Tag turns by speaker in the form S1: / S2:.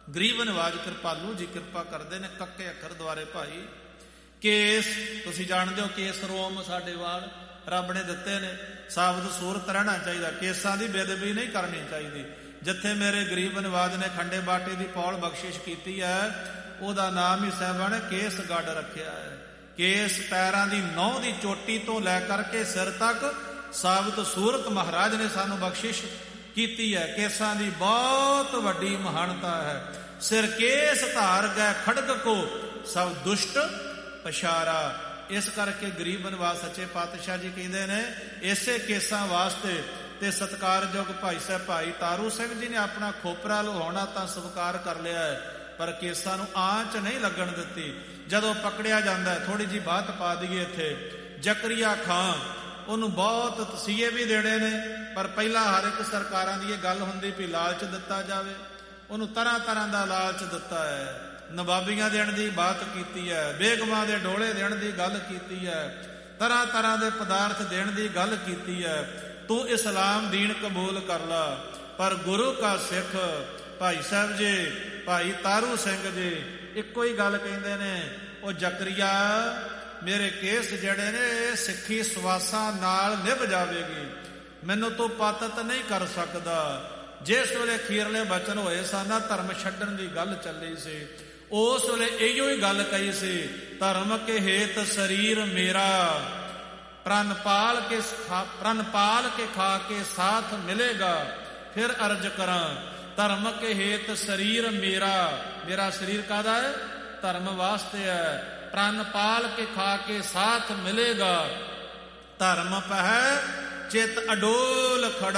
S1: ਗਰੀਬ ਨਿਵਾਜ ਕਿਰਪਾਲੂ ਜੀ ਕਿਰਪਾ ਕਰਦੇ ਨੇ। ਕੱਕੇ ਅੱਖਰ ਦੁਆਰੇ ਭਾਈ। ਕੇਸ ਤੁਸੀਂ ਜਾਣਦੇ ਹੋ, ਕੇਸ ਰੋਮ ਸਾਡੇ ਵਾਲ ਰੱਬ ਨੇ ਦਿੱਤੇ ਨੇ। ਸਾਬਤ ਸੂਰਤ ਰਹਿਣਾ ਚਾਹੀਦਾ, ਕੇਸਾਂ ਦੀ ਬੇਅਦਬੀ ਨਹੀਂ ਕਰਨੀ ਚਾਹੀਦੀ। ਜਿੱਥੇ ਮੇਰੇ ਗਰੀਬ ਨਿਵਾਜ ਨੇ ਖੰਡੇ ਬਾਟੇ ਦੀ ਪੌਲ ਬਖਸ਼ਿਸ਼ ਕੀਤੀ ਹੈ, ਉਹਦਾ ਨਾਮ ਹੀ ਸਾਹਿਬਾਂ ਨੇ ਕੇਸ ਗੱਡ ਰੱਖਿਆ ਹੈ। ਕੇਸ ਪੈਰਾਂ ਦੀ ਨਹੁੰ ਦੀ ਚੋਟੀ ਤੋਂ ਲੈ ਕਰਕੇ ਸਿਰ ਤੱਕ ਸਾਬਤ ਸੂਰਤ ਮਹਾਰਾਜ ਨੇ ਸਾਨੂੰ ਬਖਸ਼ਿਸ਼ ਕੀਤੀ ਹੈ। ਕੇਸਾਂ ਦੀ ਬਹੁਤ ਵੱਡੀ ਮਹਾਨਤਾ ਹੈ। ਸਿਰ ਕੇਸ ਧਾਰ ਗਏ ਖੜਗ ਕੋ ਸਭ ਦੁਸ਼ਟ ਪਛਾਰਾ। ਇਸ ਕਰਕੇ ਗਰੀਬ ਨਿਵਾਜ ਸੱਚੇ ਪਾਤਸ਼ਾਹ ਜੀ ਕਹਿੰਦੇ ਨੇ, ਇਸੇ ਕੇਸਾਂ ਵਾਸਤੇ ਤੇ ਸਤਿਕਾਰਯੋਗ ਭਾਈ ਸਾਹਿਬ ਭਾਈ ਤਾਰੂ ਸਿੰਘ ਜੀ ਨੇ ਆਪਣਾ ਖੋਪਰਾ ਲੁਹਾਉਣਾ ਤਾਂ ਸਵੀਕਾਰ ਕਰ ਲਿਆ ਹੈ, ਪਰ ਕੇਸਾਂ ਨੂੰ ਆਂਚ ਨਹੀਂ ਲੱਗਣ ਦਿੱਤੀ। ਜਦੋਂ ਪਕੜਿਆ ਜਾਂਦਾ, ਥੋੜੀ ਜਿਹੀ ਬਾਤ ਪਾ ਦਈਏ ਇੱਥੇ, ਜ਼ਕਰੀਆ ਖਾਂ ਉਹਨੂੰ ਬਹੁਤ ਤਸੀਹੇ ਵੀ ਦੇਣੇ ਨੇ, ਪਰ ਪਹਿਲਾਂ ਹਰ ਇੱਕ ਸਰਕਾਰਾਂ ਦੀ ਇਹ ਗੱਲ ਹੁੰਦੀ ਵੀ ਲਾਲਚ ਦਿੱਤਾ ਜਾਵੇ। ਉਹਨੂੰ ਤਰ੍ਹਾਂ ਤਰ੍ਹਾਂ ਦਾ ਲਾਲਚ ਦਿੱਤਾ ਹੈ। ਨਵਾਬੀਆਂ ਦੇਣ ਦੀ ਬਾਤ ਕੀਤੀ ਹੈ, ਬੇਗਮਾਂ ਦੇ ਡੋਲੇ ਦੇਣ ਦੀ ਗੱਲ ਕੀਤੀ ਹੈ, ਤਰ੍ਹਾਂ ਤਰ੍ਹਾਂ ਦੇ ਪਦਾਰਥ ਦੇਣ ਦੀ ਗੱਲ ਕੀਤੀ ਹੈ। ਤੂੰ ਇਸਲਾਮ ਦੀਨ ਕਬੂਲ ਕਰ ਲਾ। ਪਰ ਗੁਰੂ ਕਾ ਸਿੱਖ ਭਾਈ ਸਾਹਿਬ ਜੀ ਭਾਈ ਤਾਰੂ ਸਿੰਘ ਜੀ ਇੱਕੋ ਹੀ ਗੱਲ ਕਹਿੰਦੇ ਨੇ, ਉਹ ਜ਼ਕਰੀਆ ਮੇਰੇ ਕੇਸ ਜਿਹੜੇ ਨੇ ਇਹ ਸਿੱਖੀ ਸਵਾਸਾਂ ਨਾਲ ਨਿਭ ਜਾਵੇਗੀ, ਮੈਨੂੰ ਤੂੰ ਪਾਤਤ ਨਹੀਂ ਕਰ ਸਕਦਾ। ਜਿਸ ਵੇਲੇ ਅਖੀਰਲੇ ਬਚਨ ਹੋਏ ਸਨ, ਧਰਮ ਛੱਡਣ ਦੀ ਗੱਲ ਚੱਲੀ ਸੀ, ਉਸ ਵੇਲੇ ਇਹੋ ਹੀ ਗੱਲ ਕਹੀ ਸੀ, ਧਰਮ ਕੇ ਹੇਤ ਸਰੀਰ ਮੇਰਾ ਪ੍ਰਣ ਪਾਲ ਕੇ ਖਾ ਕੇ ਸਾਥ ਮਿਲੇਗਾ। ਫਿਰ ਅਰਜ ਕਰਾਂ, ਧਰਮ ਕੇ ਹੇਤ ਸਰੀਰ ਮੇਰਾ, ਮੇਰਾ ਸਰੀਰ ਕਾਹਦਾ ਹੈ? ਧਰਮ ਵਾਸਤੇ ਹੈ। ਪ੍ਰਣ ਪਾਲ ਕੇ ਖਾ ਕੇ ਸਾਥ ਮਿਲੇਗਾ। ਧਰਮ ਪਹਿ ਚਿਤ ਅਡੋਲ ਖੜਾ।